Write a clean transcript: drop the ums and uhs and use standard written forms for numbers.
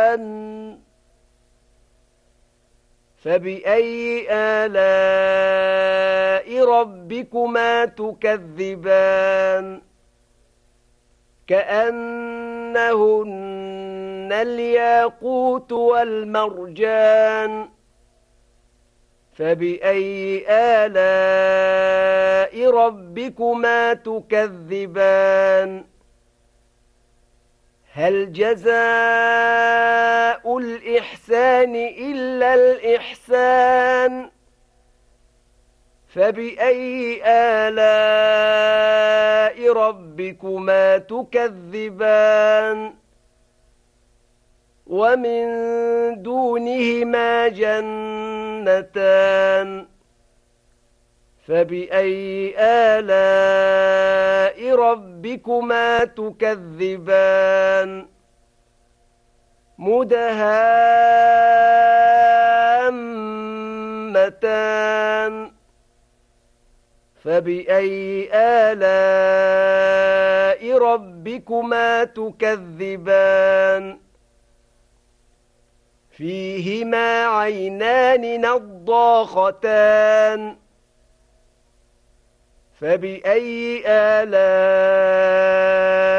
فبأي آلاء ربكما تكذبان كأنهن الياقوت والمرجان فبأي آلاء ربكما تكذبان هل جزاء الإحسان إلا الإحسان فبأي آلاء ربكما تكذبان ومن دونهما جنتان فبأي آلاء ربكما تكذبان مدهامتان فبأي آلاء ربكما تكذبان فيهما عينان نضاختان فبأي آلاء